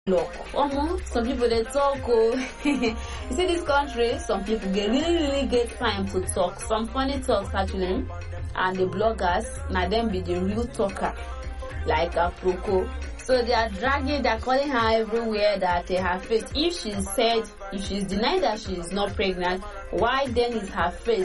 luck. Some people they talk. Oh, you see this country, some people get really get time to talk. Some funny talks actually, and the bloggers now them be the real talker, like Aproko. So they are dragging, they're calling her everywhere that her face. If she's denying that she is not pregnant, why then is her face